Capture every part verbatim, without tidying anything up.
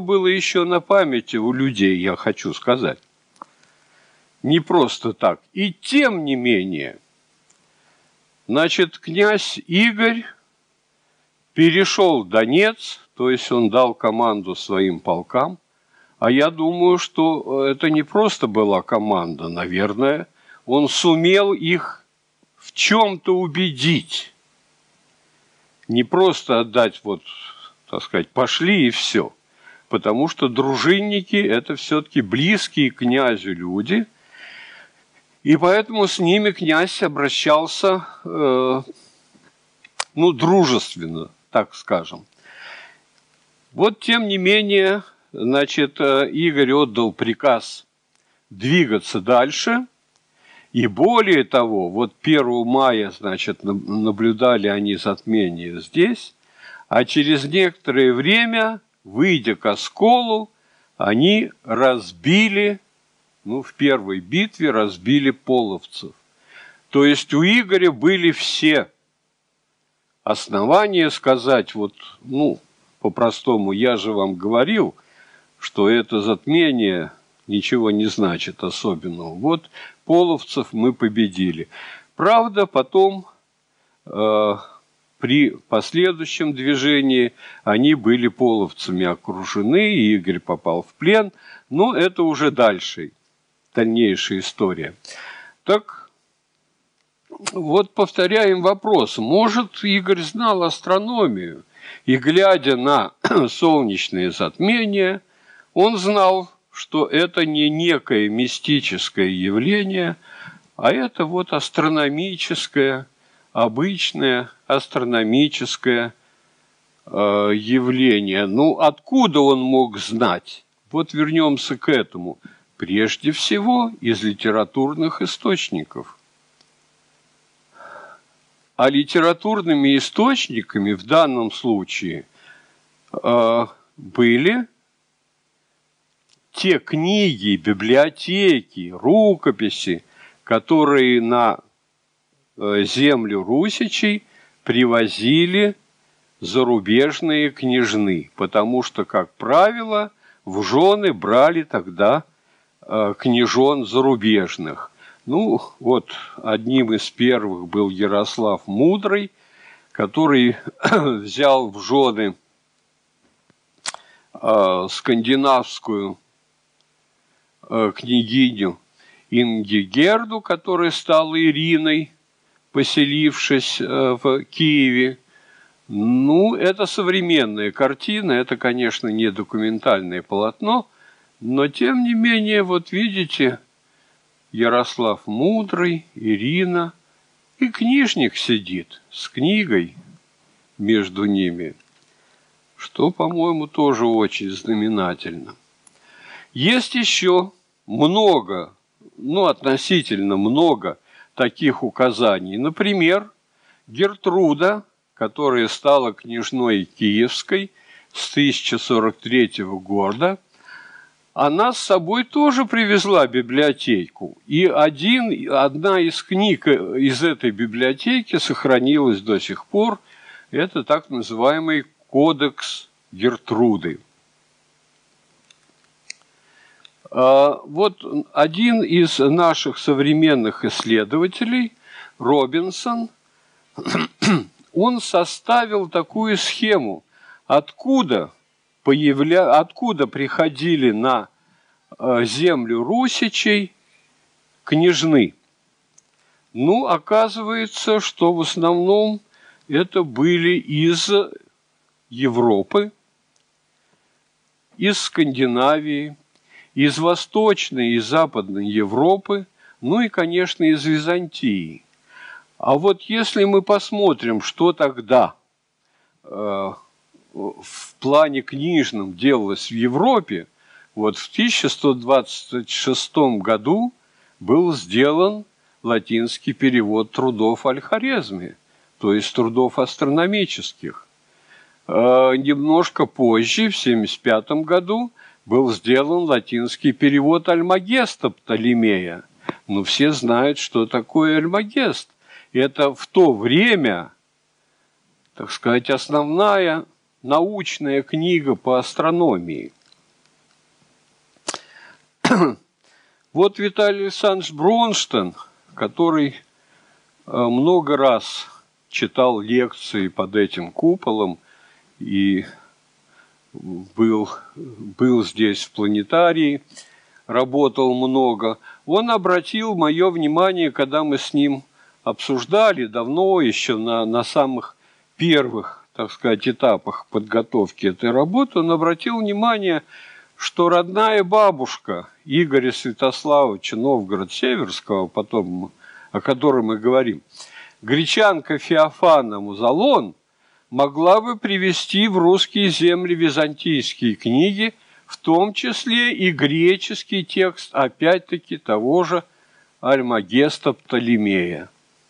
было еще на памяти у людей, я хочу сказать. Не просто так. И тем не менее, значит, князь Игорь перешел Донец, то есть он дал команду своим полкам. А я думаю, что это не просто была команда, наверное, он сумел их в чем-то убедить. Не просто отдать, вот, так сказать, пошли и все. Потому что дружинники – это все-таки близкие к князю люди, и поэтому с ними князь обращался, э, ну, дружественно, так скажем. Вот, тем не менее, значит, Игорь отдал приказ двигаться дальше, и более того, вот первого мая, значит, наблюдали они затмение здесь, а через некоторое время, выйдя к Осколу, они разбили, ну, в первой битве разбили половцев. То есть у Игоря были все основания сказать, вот, ну, по-простому, я же вам говорил, что это затмение ничего не значит особенного. Вот половцев мы победили. Правда, потом э, при последующем движении они были половцами окружены, и Игорь попал в плен. Но это уже дальше, дальнейшая история. Так, вот повторяем вопрос. Может, Игорь знал астрономию? И, глядя на солнечные затмения, он знал, что это не некое мистическое явление, а это вот астрономическое, обычное астрономическое э, явление. Ну, откуда он мог знать? Вот вернемся к этому. Прежде всего, из литературных источников. А литературными источниками в данном случае э, были те книги, библиотеки, рукописи, которые на э, землю русичей привозили зарубежные княжны, потому что, как правило, в жены брали тогда э, княжон зарубежных. Ну, вот одним из первых был Ярослав Мудрый, который взял в жены э, скандинавскую э, княгиню Ингигерду, которая стала Ириной, поселившись э, в Киеве. Ну, это современная картина, это, конечно, не документальное полотно, но, тем не менее, вот видите, Ярослав Мудрый, Ирина, и книжник сидит с книгой между ними, что, по-моему, тоже очень знаменательно. Есть еще много, ну, относительно много таких указаний. Например, Гертруда, которая стала княжной Киевской с тысяча сорок третьего года, она с собой тоже привезла библиотеку. И один, одна из книг из этой библиотеки сохранилась до сих пор. Это так называемый Кодекс Гертруды. Вот один из наших современных исследователей, Робинсон, он составил такую схему, откуда Появля... откуда приходили на землю русичей княжны. Ну, оказывается, что в основном это были из Европы, из Скандинавии, из Восточной и Западной Европы, ну и, конечно, из Византии. А вот если мы посмотрим, что тогда э, в плане книжном делалось в Европе, вот в тысяча сто двадцать шестом году был сделан латинский перевод трудов Аль-Хорезми, то есть трудов астрономических. Э, немножко позже, в семьдесят пятом году, был сделан латинский перевод Альмагеста Птолемея. Но все знают, что такое Альмагест. Это в то время, так сказать, основная научная книга по астрономии. Вот Виталий Александрович Бронштейн, который много раз читал лекции под этим куполом и был, был здесь в планетарии, работал много, он обратил мое внимание, когда мы с ним обсуждали давно, еще на, на самых первых, так сказать, этапах подготовки этой работы, он обратил внимание, что родная бабушка Игоря Святославовича Новгород-Северского, потом, о котором мы говорим, гречанка Феофана Музалон, могла бы привести в русские земли византийские книги, в том числе и греческий текст, опять-таки, того же Альмагеста Птолемея.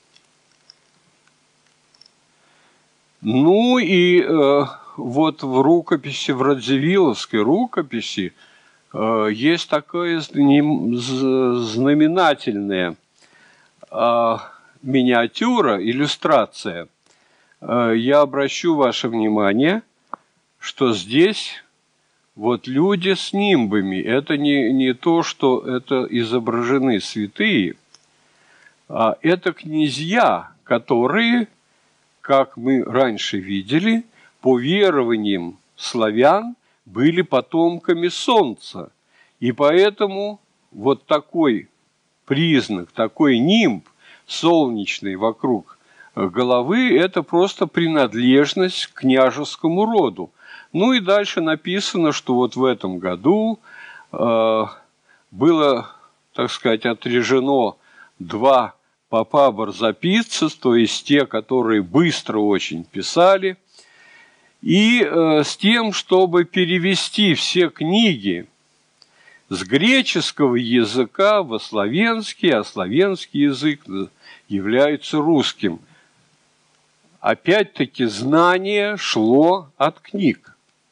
Ну и э, вот в рукописи, в Радзивилловской рукописи, э, есть такое знаменательное э, миниатюра, иллюстрация. Э, я обращу ваше внимание, что здесь вот люди с нимбами. Это не, не то, что это изображены святые, а это князья, которые, как мы раньше видели, по верованиям славян были потомками солнца. И поэтому вот такой признак, такой нимб солнечный вокруг головы – это просто принадлежность к княжескому роду. Ну и дальше написано, что вот в этом году э, было, так сказать, отрежено два попа барзаписца, то есть те, которые быстро очень писали, и э, с тем, чтобы перевести все книги с греческого языка во славянский, а славянский язык является русским. Опять-таки знание шло от книг.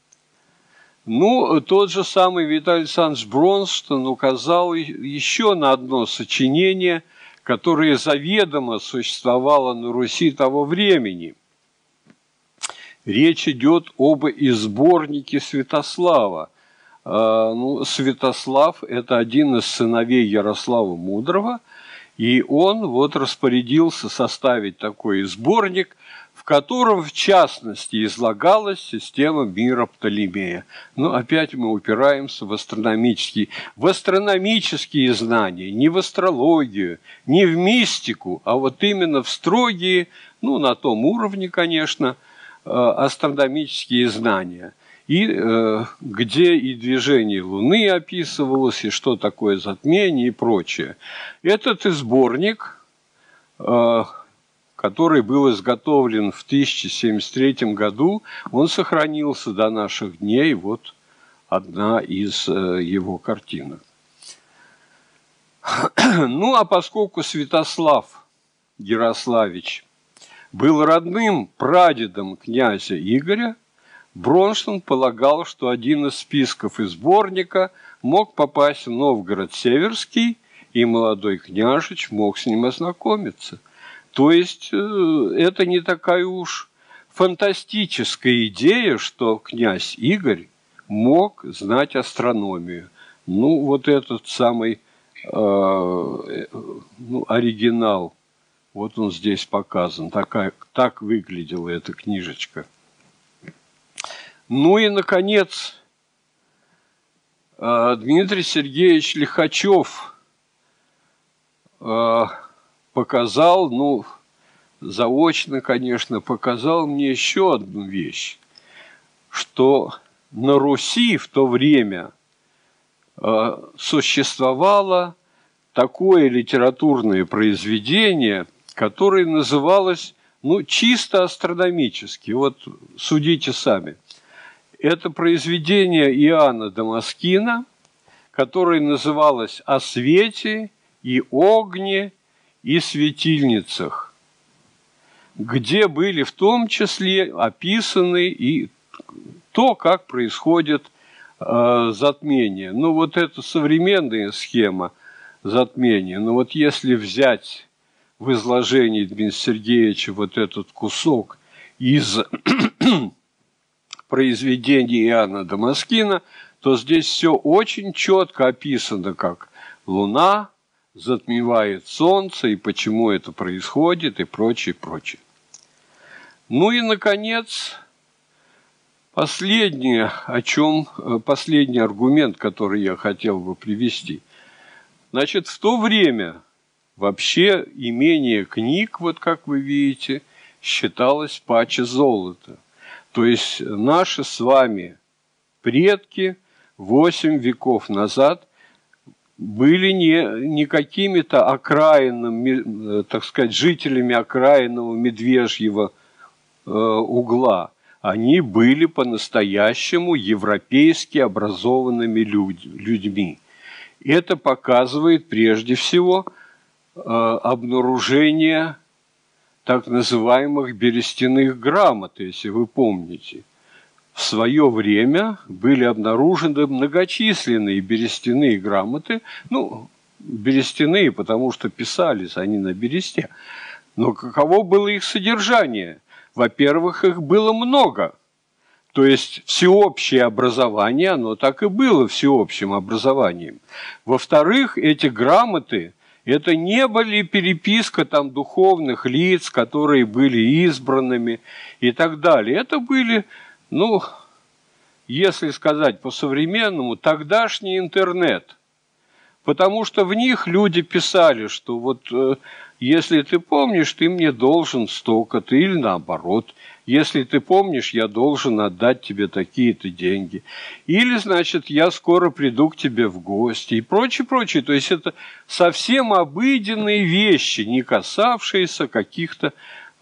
Ну, тот же самый Виталий Александрович Бронштейн указал еще на одно сочинение, которое заведомо существовало на Руси того времени. Речь идет об сборнике Святослава. Ну, Святослав – это один из сыновей Ярослава Мудрого, и он вот распорядился составить такой сборник, в котором, в частности, излагалась система мира Птолемея. Но опять мы упираемся в астрономические, в астрономические знания, не в астрологию, не в мистику, а вот именно в строгие, ну, на том уровне, конечно, астрономические знания. И э, где и движение Луны описывалось, и что такое затмение и прочее. Этот сборник, э, который был изготовлен в тысяча семьдесят третьем году, он сохранился до наших дней. Вот одна из э, его картинок. Ну, а поскольку Святослав Ярославич был родным прадедом князя Игоря, Бронштейн полагал, что один из списков из сборника мог попасть в Новгород-Северский, и молодой княжич мог с ним ознакомиться. То есть это не такая уж фантастическая идея, что князь Игорь мог знать астрономию. Ну, вот этот самый э, ну, оригинал, вот он здесь показан. Такая, так выглядела эта книжечка. Ну и, наконец, Дмитрий Сергеевич Лихачев показал, ну, заочно, конечно, показал мне еще одну вещь, что на Руси в то время существовало такое литературное произведение, которое называлось, ну, чисто астрономически. Вот судите сами. Это произведение Иоанна Дамаскина, которое называлось «О свете и огне и светильницах», где были в том числе описаны и то, как происходит э, затмение. Ну, вот это современная схема затмения. Но вот если взять в изложении Дмитрия Сергеевича вот этот кусок из произведения Иоанна Дамаскина, то здесь все очень четко описано, как Луна затмевает Солнце, и почему это происходит, и прочее, прочее. Ну и, наконец, последнее, о чем, последний аргумент, который я хотел бы привести. Значит, в то время вообще имение книг, вот как вы видите, считалось паче золота. То есть наши с вами предки восемь веков назад были не, не какими-то окраинными, так сказать, жителями окраинного медвежьего э, угла. Они были по-настоящему европейски образованными люд, людьми. Это показывает прежде всего э, обнаружение так называемых берестяных грамот, если вы помните. В свое время были обнаружены многочисленные берестяные грамоты, ну, берестяные, потому что писались они на бересте. Но каково было их содержание? Во-первых, их было много. То есть всеобщее образование, оно так и было всеобщим образованием. Во-вторых, эти грамоты, это не были переписка там духовных лиц, которые были избранными и так далее. Это были, ну, если сказать по-современному, тогдашний интернет. Потому что в них люди писали, что вот э, если ты помнишь, ты мне должен столько-то, или наоборот. Если ты помнишь, я должен отдать тебе такие-то деньги. Или, значит, я скоро приду к тебе в гости и прочее, прочее. То есть это совсем обыденные вещи, не касавшиеся каких-то э,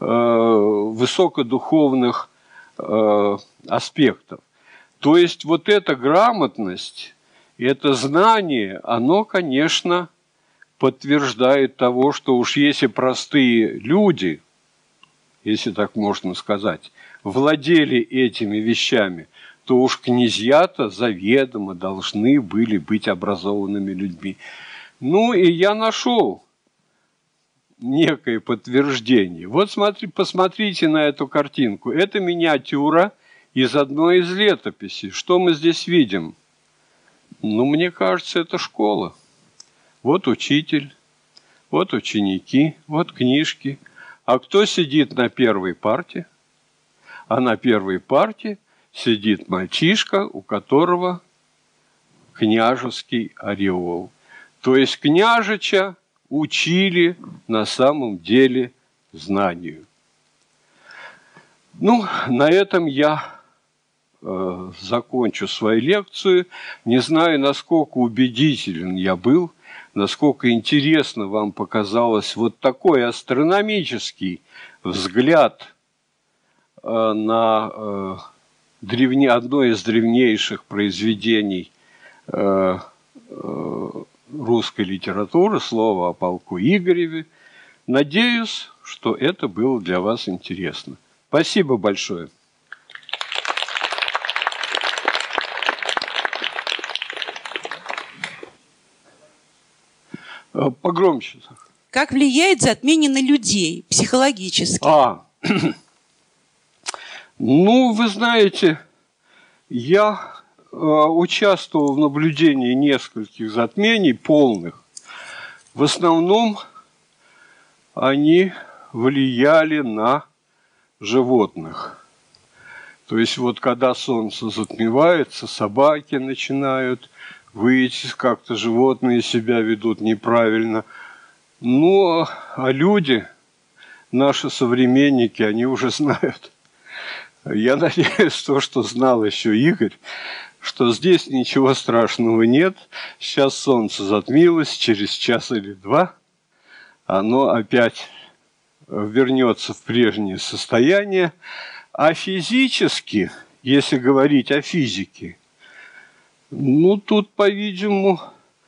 высокодуховных э, аспектов. То есть вот эта грамотность, это знание, оно, конечно, подтверждает того, что уж если простые люди, если так можно сказать, владели этими вещами, то уж князья-то заведомо должны были быть образованными людьми. Ну и я нашел некое подтверждение. Вот смотри, посмотрите на эту картинку. Это миниатюра из одной из летописей. Что мы здесь видим? Ну, мне кажется, это школа. Вот учитель, вот ученики, вот книжки. А кто сидит на первой парте? А на первой парте сидит мальчишка, у которого княжеский ореол. То есть княжича учили на самом деле знанию. Ну, на этом я э, закончу свою лекцию. Не знаю, насколько убедителен я был, насколько интересно вам показалось вот такой астрономический взгляд э, на э, древне, одно из древнейших произведений э, э, русской литературы, слово о полку Игореве. Надеюсь, что это было для вас интересно. Спасибо большое. Погромче. Как влияет затмение на людей психологически? А, ну, вы знаете, я э, участвовал в наблюдении нескольких затмений полных. В основном они влияли на животных. То есть вот когда солнце затмевается, собаки начинают выйти, как-то животные себя ведут неправильно. Ну, а люди, наши современники, они уже знают. Я надеюсь, то, что знал еще Игорь, что здесь ничего страшного нет. Сейчас солнце затмилось, через час или два оно опять вернется в прежнее состояние. А физически, если говорить о физике, ну, тут, по-видимому,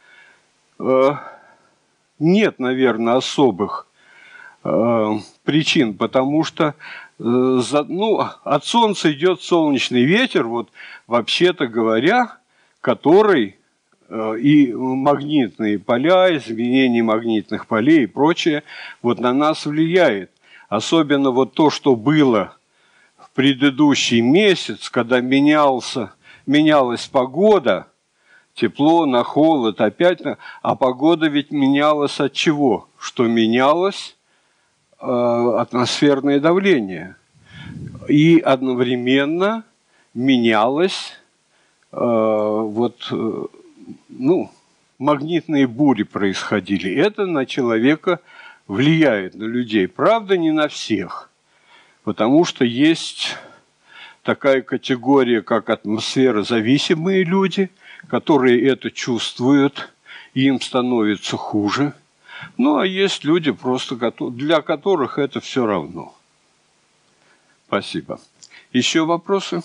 нет, наверное, особых причин, потому что ну, от Солнца идет солнечный ветер, вот, вообще-то говоря, который и магнитные поля, изменение магнитных полей и прочее, вот на нас влияет. Особенно вот то, что было в предыдущий месяц, когда менялся, менялась погода, тепло на холод, опять на... А погода ведь менялась от чего? Что менялось э, атмосферное давление. И одновременно менялось э, вот, э, ну, магнитные бури происходили. Это на человека влияет, на людей. Правда, не на всех. Потому что есть такая категория, как атмосферозависимые люди, которые это чувствуют, и им становится хуже. Ну, а есть люди, просто для которых это все равно. Спасибо. Еще вопросы?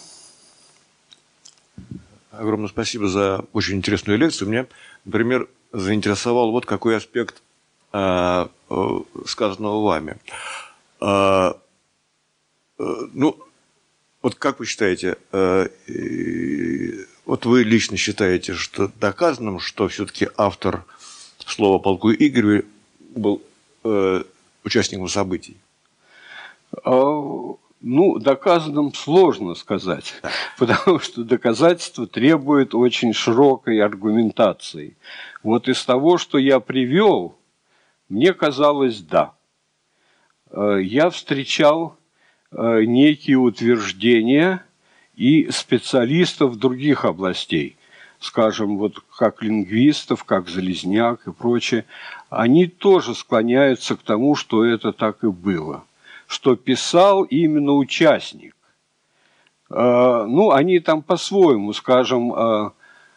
Огромное спасибо за очень интересную лекцию. Меня, например, заинтересовал вот какой аспект э, э, сказанного вами. Э, э, ну, вот как вы считаете, э, э, вот вы лично считаете, что доказанным, что все-таки автор слова полку Игорю был э, участником событий? Ну, доказанным сложно сказать, потому что доказательство требует очень широкой аргументации. Вот из того, что я привел, мне казалось, да. Я встречал некие утверждения и специалистов других областей, скажем, вот как лингвистов, как Залезняк и прочее. Они тоже склоняются к тому, что это так и было, что писал именно участник. Ну, они там по-своему, скажем,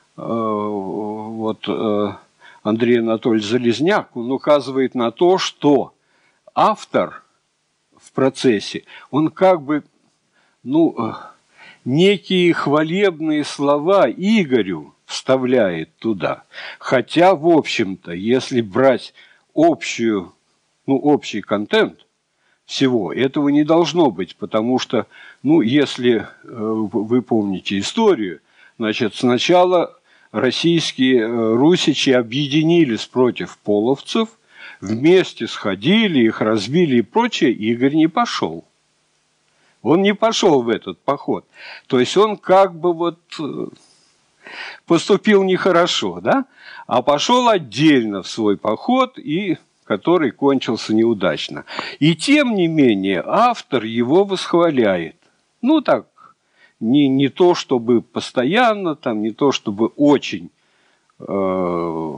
вот Андрей Анатольевич Залезняк, он указывает на то, что автор в процессе, он как бы, ну, некие хвалебные слова Игорю вставляет туда. Хотя, в общем-то, если брать общую, ну, общий контент всего, этого не должно быть, потому что, ну, если вы помните историю, значит, сначала российские русичи объединились против половцев, вместе сходили, их разбили и прочее, Игорь не пошел. Он не пошел в этот поход. То есть он как бы вот поступил нехорошо, да? А пошел отдельно в свой поход, и который кончился неудачно. И тем не менее автор его восхваляет. Ну так, не, не то чтобы постоянно, там, не то чтобы очень э,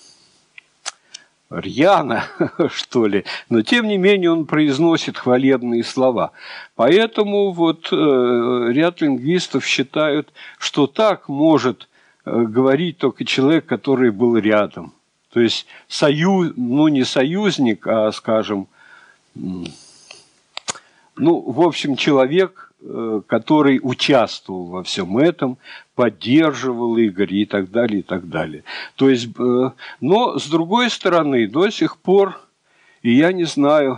рьяно, что ли, но тем не менее он произносит хвалебные слова. Поэтому вот э, ряд лингвистов считают, что так может э, говорить только человек, который был рядом. То есть союз, ну не союзник, а, скажем, ну, в общем, человек, который участвовал во всем этом, поддерживал Игоря и так далее, и так далее. То есть, но с другой стороны, до сих пор, и я не знаю,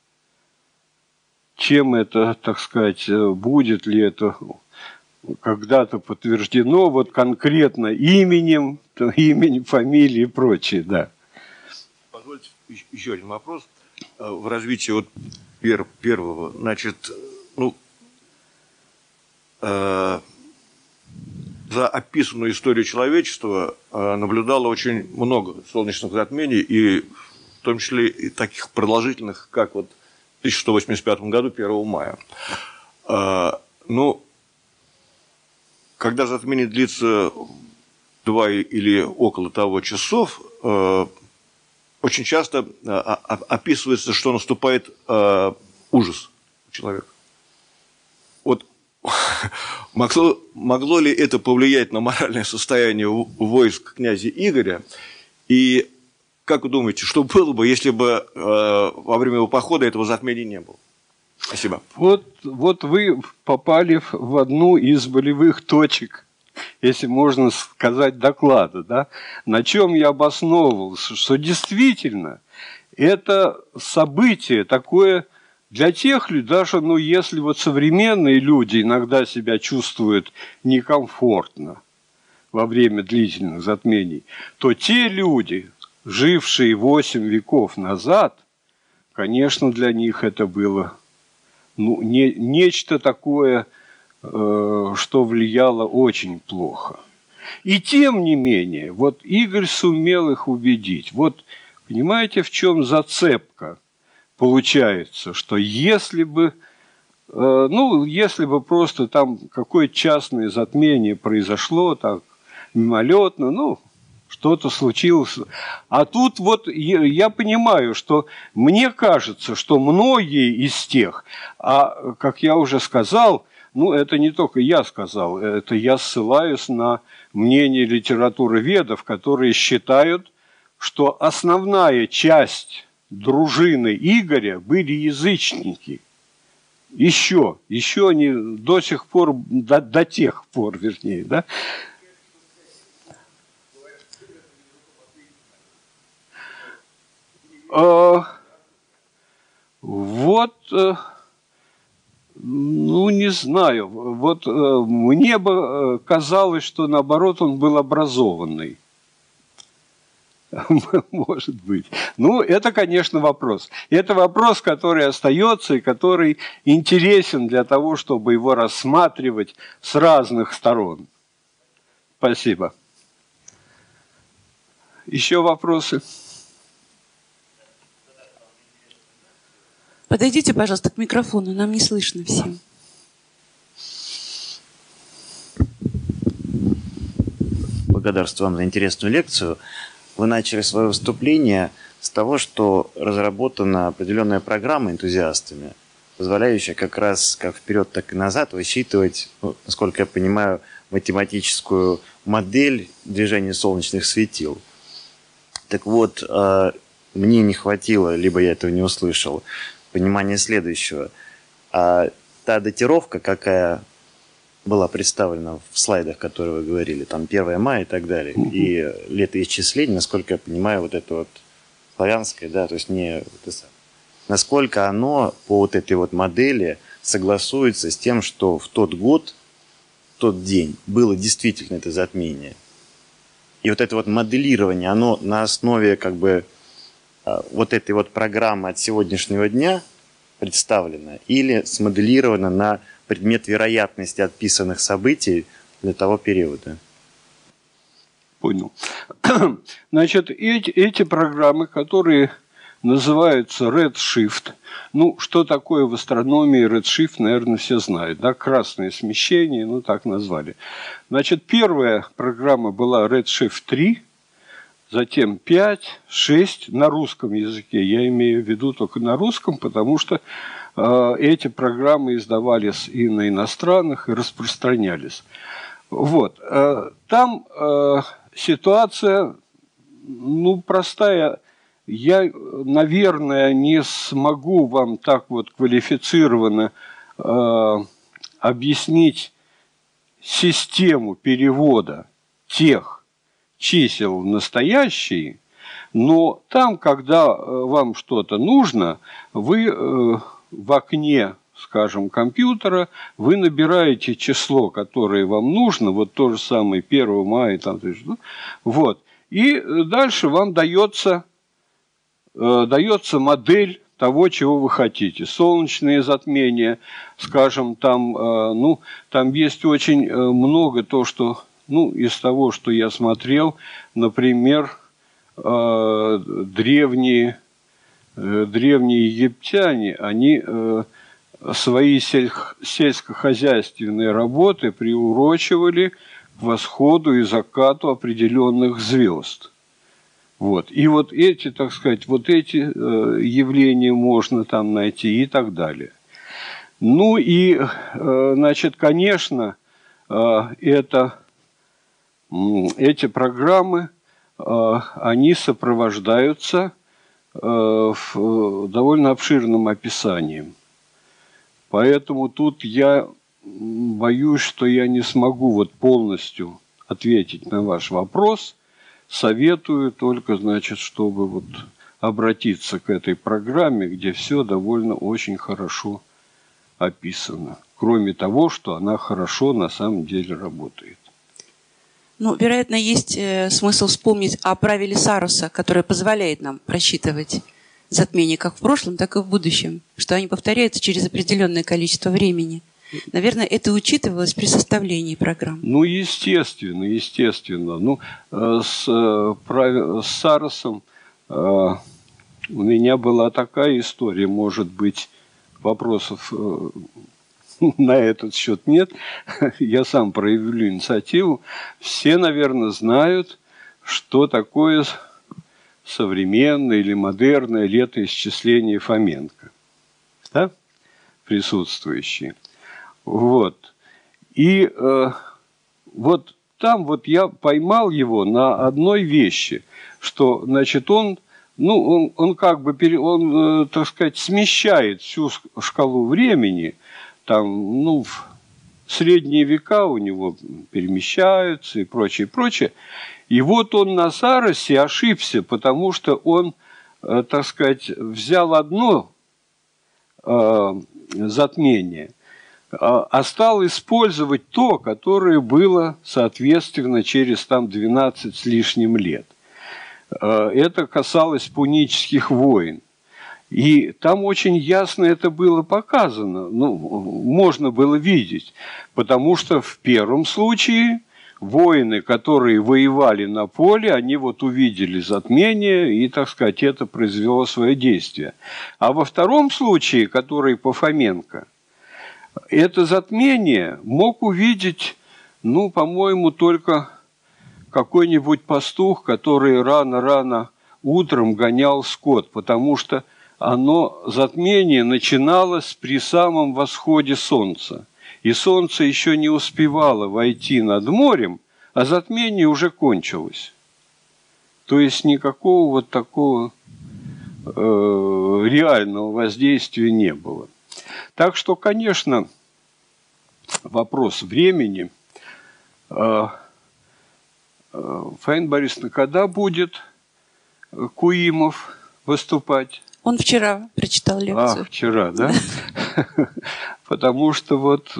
чем это, так сказать, будет ли это когда-то подтверждено, вот конкретно именем, именем, фамилией и прочее, да. Позвольте еще один вопрос в развитии вот пер, первого. Значит, ну, э, за описанную историю человечества э, наблюдало очень много солнечных затмений, и в том числе и таких продолжительных, как вот в тысяча сто восемьдесят пятом году, первого мая. Э, ну, когда затмение длится два или около того часов, э, очень часто э, описывается, что наступает э, ужас у человека. Вот могло, могло ли это повлиять на моральное состояние войск князя Игоря? И как вы думаете, что было бы, если бы э, во время его похода этого затмения не было? Спасибо. Вот, вот вы попали в одну из болевых точек, если можно сказать, доклада, да, на чем я обосновывался, что действительно это событие такое для тех людей, даже, ну, если вот современные люди иногда себя чувствуют некомфортно во время длительных затмений, то те люди, жившие восемь веков назад, конечно, для них это было, ну, не, нечто такое э, что влияло очень плохо. И тем не менее, вот Игорь сумел их убедить. Вот понимаете, в чем зацепка получается, что если бы, э, ну, если бы просто там какое-то частное затмение произошло, так, мимолетно, ну, что-то случилось. А тут вот я, я понимаю, что мне кажется, что многие из тех, а, как я уже сказал, ну, это не только я сказал, это я ссылаюсь на мнение литературоведов, которые считают, что основная часть дружины Игоря были язычники. Еще, еще они до сих пор, до, до тех пор, вернее, да. А, вот... Ну, не знаю. Вот э, мне бы казалось, что наоборот он был образованный. Может быть. Ну, это, конечно, вопрос. Это вопрос, который остается и который интересен для того, чтобы его рассматривать с разных сторон. Спасибо. Еще вопросы? Подойдите, пожалуйста, к микрофону, нам не слышно всем. Благодарствую вам за интересную лекцию. Вы начали свое выступление с того, что разработана определенная программа энтузиастами, позволяющая как раз как вперед, так и назад высчитывать, ну, насколько я понимаю, математическую модель движения солнечных светил. Так вот, мне не хватило, либо я этого не услышал, понимание следующего. А та датировка, какая была представлена в слайдах, которые вы говорили, там первое мая и так далее, mm-hmm. и летоисчисление, насколько я понимаю, вот это вот славянское, да, то есть не это, насколько оно по вот этой вот модели согласуется с тем, что в тот год, в тот день было действительно это затмение. И вот это вот моделирование, оно на основе как бы вот этой вот программы от сегодняшнего дня представлена или смоделирована на предмет вероятности отписанных событий для того периода? Понял. Значит, эти, эти программы, которые называются Redshift, ну, что такое в астрономии Redshift, наверное, все знают, да, красное смещение, ну, так назвали. Значит, первая программа была Redshift три, затем пять, шесть на русском языке. Я имею в виду только на русском, потому что э, эти программы издавались и на иностранных, и распространялись. Вот. Э, там э, ситуация, ну, простая. Я, наверное, не смогу вам так вот квалифицированно э, объяснить систему перевода тех чисел настоящие, но там, когда вам что-то нужно, вы в окне, скажем, компьютера, вы набираете число, которое вам нужно, вот то же самое первого мая, там, вот, и дальше вам дается, дается модель того, чего вы хотите. Солнечные затмения, скажем, там, ну, там есть очень много то, что... Ну, из того, что я смотрел, например, древние, древние египтяне, они свои сельскохозяйственные работы приурочивали к восходу и закату определенных звезд. Вот. И вот эти, так сказать, вот эти явления можно там найти и так далее. Ну и, значит, конечно, это... Эти программы, они сопровождаются довольно обширным описанием. Поэтому тут я боюсь, что я не смогу вот полностью ответить на ваш вопрос. Советую только, значит, чтобы вот обратиться к этой программе, где все довольно очень хорошо описано. Кроме того, что она хорошо на самом деле работает. Ну, вероятно, есть э, смысл вспомнить о правиле Саруса, которое позволяет нам просчитывать затмения как в прошлом, так и в будущем, что они повторяются через определенное количество времени. Наверное, это учитывалось при составлении программ. Ну, естественно, естественно. Ну, с, с Саросом у меня была такая история, может быть, вопросов на этот счет нет. Я сам проявлю инициативу. Все, наверное, знают, что такое современное или модерное летоисчисление Фоменко. Да? Присутствующие. Вот. И э, вот там вот я поймал его на одной вещи, что, значит, он, ну, он, он как бы, пере, он, э, так сказать, смещает всю шкалу времени, там, ну, в средние века у него перемещаются и прочее, прочее. И вот он на Саросе ошибся, потому что он, э, так сказать, взял одно э, затмение, а стал использовать то, которое было, соответственно, через там двенадцать с лишним лет. Это касалось пунических войн. И там очень ясно это было показано, ну, можно было видеть, потому что в первом случае воины, которые воевали на поле, они вот увидели затмение, и, так сказать, это произвело свое действие. А во втором случае, который по Фоменко, это затмение мог увидеть, ну, по-моему, только какой-нибудь пастух, который рано-рано утром гонял скот, потому что оно, затмение, начиналось при самом восходе солнца. И солнце еще не успевало войти над морем, а затмение уже кончилось. То есть никакого вот такого э, реального воздействия не было. Так что, конечно, вопрос времени. Фаина Борисовна, когда будет Куимов выступать? Он вчера прочитал лекцию. А, вчера, да? Потому что вот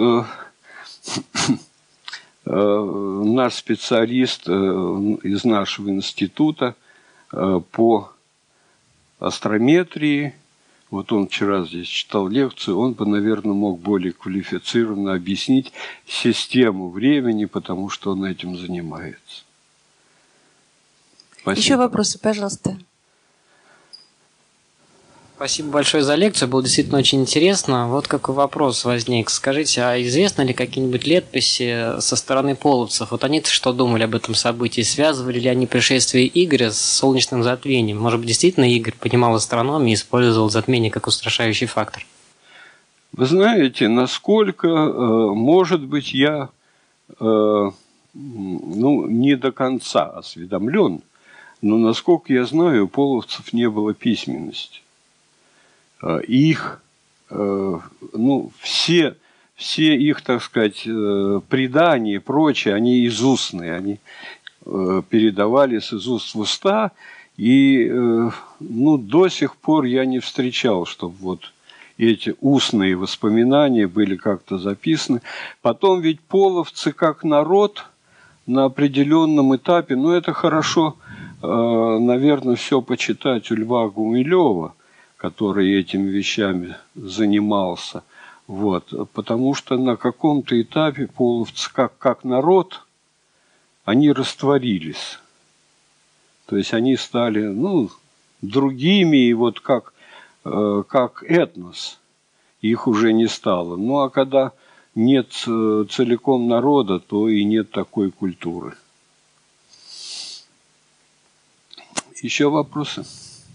наш специалист из нашего института по астрометрии, вот он вчера здесь читал лекцию, он бы, наверное, мог более квалифицированно объяснить систему времени, потому что он этим занимается. Спасибо. Еще вопросы, пожалуйста. Спасибо большое за лекцию, было действительно очень интересно. Вот какой вопрос возник. Скажите, а известны ли какие-нибудь летописи со стороны половцев? Вот они-то что думали об этом событии? Связывали ли они пришествие Игоря с солнечным затмением? Может быть, действительно Игорь понимал астрономию и использовал затмение как устрашающий фактор? Вы знаете, насколько, может быть, я ну, не до конца осведомлен, но, насколько я знаю, у половцев не было письменности. Их, ну, все, все их, так сказать, предания и прочее, они изустные, они передавались из уст в уста, и, ну, до сих пор я не встречал, чтобы вот эти устные воспоминания были как-то записаны. Потом ведь половцы как народ на определенном этапе, ну, это хорошо, наверное, все почитать у Льва Гумилева, который этими вещами занимался. Вот. Потому что на каком-то этапе половцы, как, как народ, они растворились. То есть они стали, ну, другими, и вот как, э, как этнос их уже не стало. Ну, а когда нет э, целиком народа, то и нет такой культуры. Еще вопросы?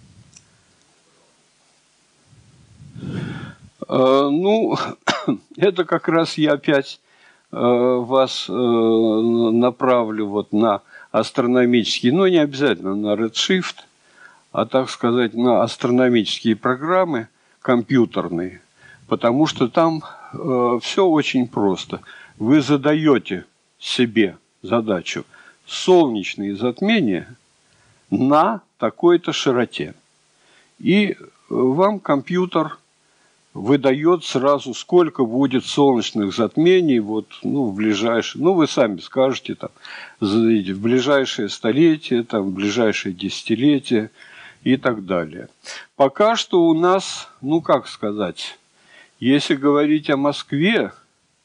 Ну, это как раз я опять вас направлю вот на астрономические, но не обязательно на Redshift, а, так сказать, на астрономические программы компьютерные, потому что там все очень просто. Вы задаете себе задачу солнечные затмения на такой-то широте, и вам компьютер выдает сразу, сколько будет солнечных затмений вот, ну, в ближайшее, ну, вы сами скажете, там, в ближайшее столетие, там, в ближайшее десятилетие и так далее. Пока что у нас, ну, как сказать, если говорить о Москве,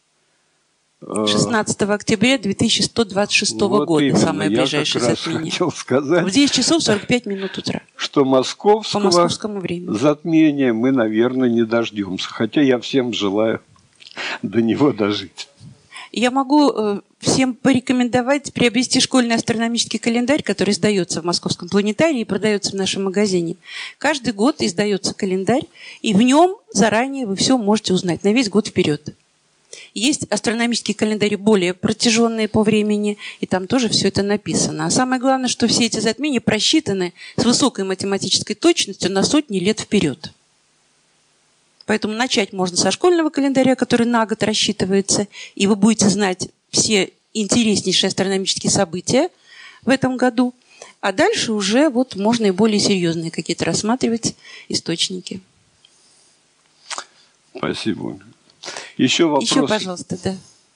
шестнадцатого октября две тысячи сто двадцать шестого Вот года, именно, самое я ближайшее как раз затмение. хотел сказать, В десять часов сорок пять минут утра что по московского московскому времени. затмения мы, наверное, не дождемся. Хотя я всем желаю до него дожить. Я могу э, всем порекомендовать приобрести школьный астрономический календарь, который издается в Московском планетарии и продается в нашем магазине. Каждый год издается календарь, и в нем заранее вы все можете узнать на весь год вперед. Есть астрономические календари более протяженные по времени, и там тоже все это написано. А самое главное, что все эти затмения просчитаны с высокой математической точностью на сотни лет вперед. Поэтому начать можно со школьного календаря, который на год рассчитывается, и вы будете знать все интереснейшие астрономические события в этом году. А дальше уже вот можно и более серьезные какие-то рассматривать источники. Спасибо. Еще вопрос? Еще, пожалуйста, да.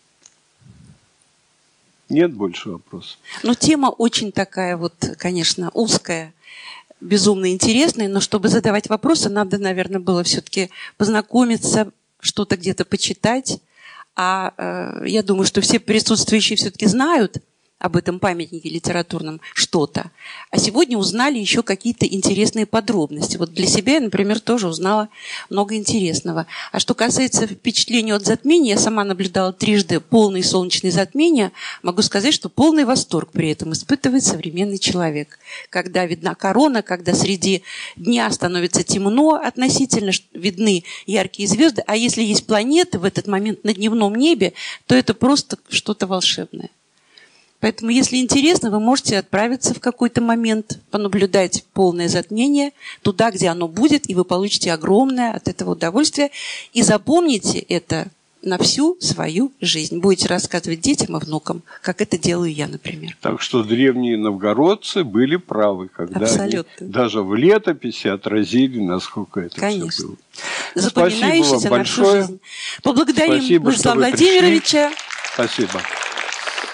Нет больше вопросов? Ну, тема очень такая вот, конечно, узкая, безумно интересная, но чтобы задавать вопросы, надо, наверное, было все-таки познакомиться, что-то где-то почитать. А э, я думаю, что все присутствующие все-таки знают об этом памятнике литературном что-то. А сегодня узнали еще какие-то интересные подробности. Вот для себя я, например, тоже узнала много интересного. А что касается впечатления от затмения, я сама наблюдала трижды полные солнечные затмения. Могу сказать, что полный восторг при этом испытывает современный человек. Когда видна корона, когда среди дня становится темно относительно, видны яркие звезды. А если есть планеты в этот момент на дневном небе, то это просто что-то волшебное. Поэтому, если интересно, вы можете отправиться в какой-то момент, понаблюдать полное затмение туда, где оно будет, и вы получите огромное от этого удовольствие. И запомните это на всю свою жизнь. Будете рассказывать детям и внукам, как это делаю я, например. Так что древние новгородцы были правы, когда Абсолютно. они даже в летописи отразили, насколько это Конечно. все было. Запоминающийся на всю большое. жизнь. Поблагодарим Спасибо, Владислава что вы пришли. Владимировича. Спасибо.